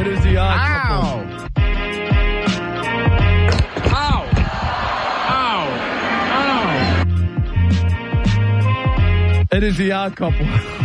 It is the Odd Couple. It is the Odd Couple.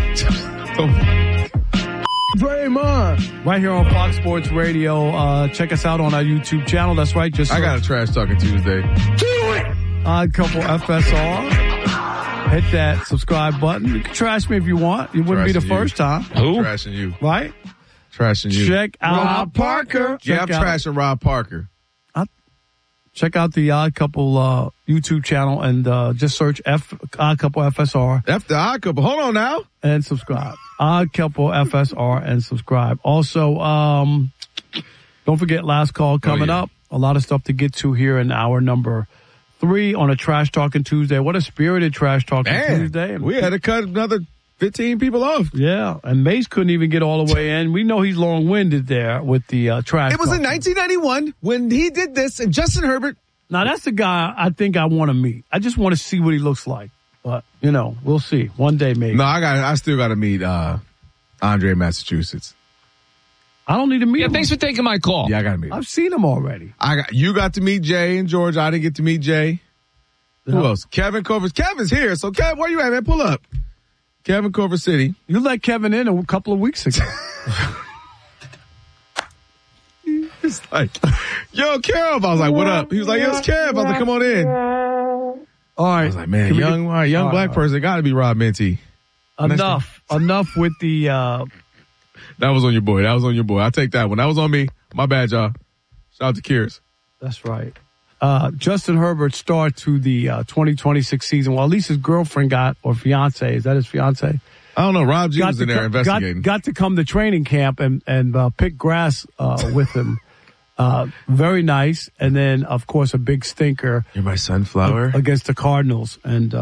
Draymond. Right here on Fox Sports Radio. Check us out on our YouTube channel. That's right. Just I got a Trash Talking Tuesday. Odd Couple FSR. Hit that subscribe button. You can trash me if you want. It wouldn't be the first time. Who? Trashing you. Right? Trashing you. Check out Rob Parker. Yeah, I'm trashing Rob Parker. Check out the Odd Couple YouTube channel and just search Odd Couple FSR. The Odd Couple. Hold on now. And subscribe. Odd Couple FSR and subscribe. Also, don't forget last call coming up. A lot of stuff to get to here in hour number 3 on a Trash Talking Tuesday. What a spirited Trash Talking Tuesday. We had to cut another 15 people off. Yeah, and Mace couldn't even get all the way in. We know he's long-winded there with the trash. It was in 1991 when he did this, and Justin Herbert. Now, that's the guy I think I want to meet. I just want to see what he looks like. But, we'll see. One day, maybe. No, I still got to meet Andre in Massachusetts. I don't need to meet him. Thanks for taking my call. Yeah, I got to meet him. I've seen him already. You got to meet Jay and George. I didn't get to meet Jay. Who else? Kevin Culver. Kevin's here. So, Kev, where you at, man? Pull up. Kevin Culver City. You let Kevin in a couple of weeks ago. It's like, yo, Kev. I was like, what up? He was like, yo, it's Kev. I was like, come on in. All right. I was like, man, young black person got to be Rob Minty. Enough with the... That was on your boy. I'll take that one. That was on me. My bad, y'all. Shout out to Kears. That's right. Justin Herbert start to the 2026 season. Well, at least his girlfriend or fiance. Is that his fiance? I don't know. Rob G was in there investigating. Got to come to training camp and pick grass with him. Very nice. And then, of course, a big stinker. You're my sunflower. Against the Cardinals. And,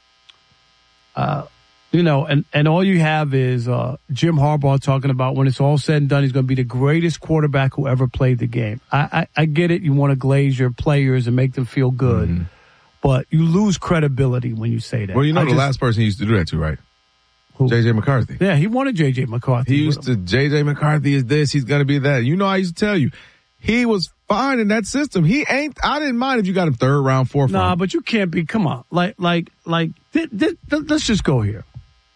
and all you have is Jim Harbaugh talking about when it's all said and done, he's going to be the greatest quarterback who ever played the game. I get it. You want to glaze your players and make them feel good. But you lose credibility when you say that. Well, the last person he used to do that to, right? Who? J.J. McCarthy. Yeah, he wanted J.J. McCarthy. He used to, J.J. McCarthy is this, he's going to be that. I used to tell you. He was fine in that system. I didn't mind if you got him third round, fourth round. Nah, but you can't be, come on. Let's just go here.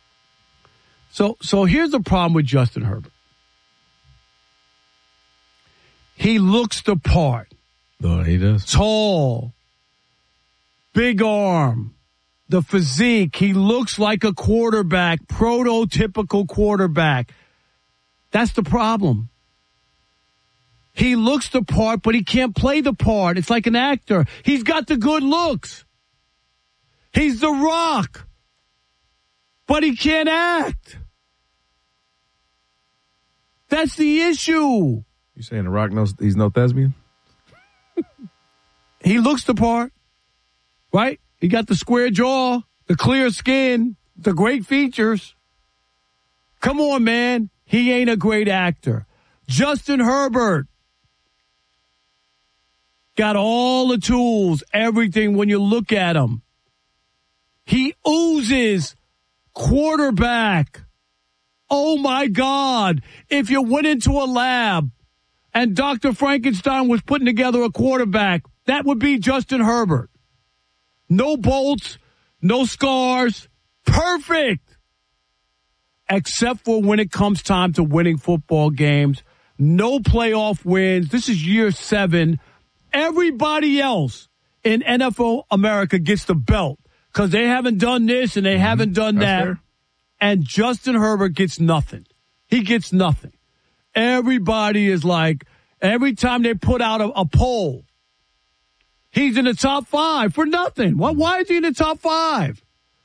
So here's the problem with Justin Herbert. He looks the part. Oh, he does. Tall. Big arm. The physique. He looks like a quarterback. Prototypical quarterback. That's the problem. He looks the part, but he can't play the part. It's like an actor. He's got the good looks. He's The Rock. But he can't act. That's the issue. You saying The Rock knows he's no thespian? He looks the part, right? He got the square jaw, the clear skin, the great features. Come on, man. He ain't a great actor. Justin Herbert got all the tools, everything when you look at him. He oozes quarterback. Oh, my God. If you went into a lab and Dr. Frankenstein was putting together a quarterback, that would be Justin Herbert. No bolts, no scars. Perfect. Except for when it comes time to winning football games. No playoff wins. This is year 7. Everybody else in NFL America gets the belt because they haven't done this and they haven't done that. Fair. And Justin Herbert gets nothing. He gets nothing. Everybody is like, every time they put out a poll, he's in the top 5 for nothing. Why is he in the top 5?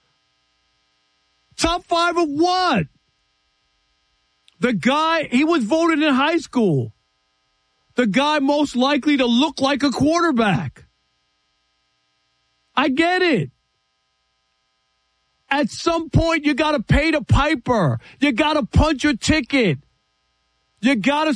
Top 5 of what? The guy, he was voted in high school. The guy most likely to look like a quarterback. I get it. At some point, you got to pay the piper. You got to punch your ticket. You got to